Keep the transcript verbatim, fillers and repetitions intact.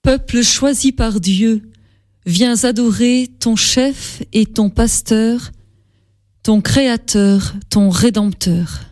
Peuple choisi par Dieu, viens adorer ton chef et ton pasteur, ton créateur, ton rédempteur.